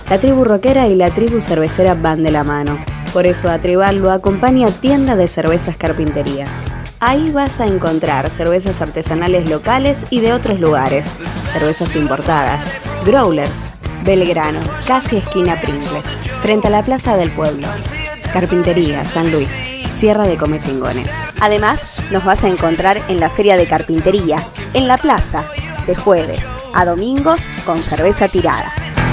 La tribu rockera y la tribu cervecera van de la mano. Por eso a Tribal lo acompaña Tienda de Cervezas Carpintería. Ahí vas a encontrar cervezas artesanales locales y de otros lugares, cervezas importadas, growlers, Belgrano, casi esquina Pringles, frente a la Plaza del Pueblo. Carpintería, San Luis, Sierra de Comechingones. Además, nos vas a encontrar en la Feria de Carpintería, en la plaza, de jueves a domingos con cerveza tirada.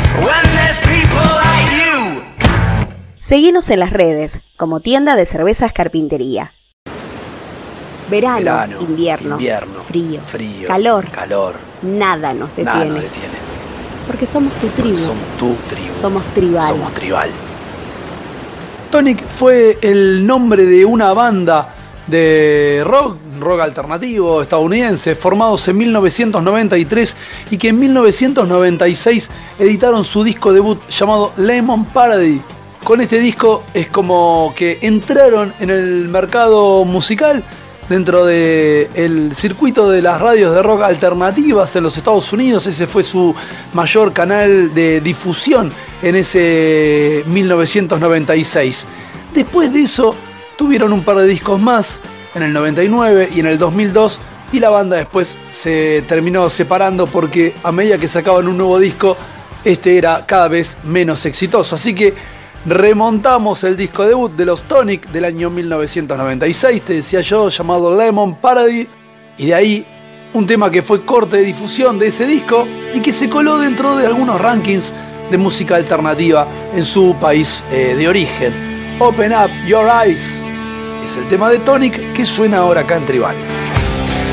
Seguinos en las redes como Tienda de Cervezas Carpintería. Verano, invierno, frío, calor, nada nos detiene. Porque somos tu tribu. Somos Tribal. Tonic fue el nombre de una banda de rock alternativo estadounidense, formados en 1993 y que en 1996 editaron su disco debut llamado Lemon Parody. Con este disco es como que entraron en el mercado musical dentro del circuito de las radios de rock alternativas en los Estados Unidos. Ese fue su mayor canal de difusión en ese 1996. Después de eso tuvieron un par de discos más en el 99 y en el 2002, y la banda después se terminó separando porque a medida que sacaban un nuevo disco, este era cada vez menos exitoso. Así que remontamos el disco debut de los Tonic del año 1996, te decía yo, llamado Lemon Parody, y de ahí un tema que fue corte de difusión de ese disco y que se coló dentro de algunos rankings de música alternativa en su país de origen. Open Up Your Eyes es el tema de Tonic que suena ahora acá en Tribal.